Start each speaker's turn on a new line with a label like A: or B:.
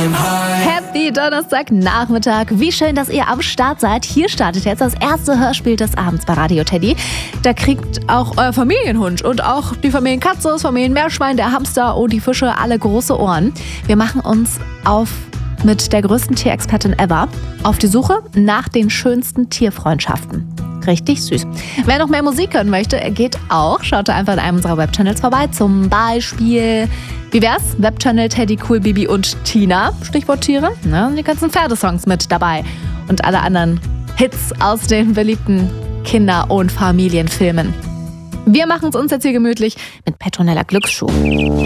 A: Happy Donnerstagnachmittag. Wie schön, dass ihr am Start seid. Hier startet jetzt das erste Hörspiel des Abends bei Radio Teddy. Da kriegt auch euer Familienhund und auch die Familienkatze, das Familienmeerschwein, der Hamster und die Fische alle große Ohren. Wir machen uns mit der größten Tierexpertin ever auf die Suche nach den schönsten Tierfreundschaften. Richtig süß. Wer noch mehr Musik hören möchte, geht auch. Schaut einfach in einem unserer Webchannels vorbei. Zum Beispiel, wie wär's? Webchannel Teddy, Cool, Bibi und Tina. Stichwort Tiere. Ne? Die ganzen Pferdesongs mit dabei. Und alle anderen Hits aus den beliebten Kinder- und Familienfilmen. Wir machen es uns jetzt hier gemütlich mit Petronella Glücksschuh.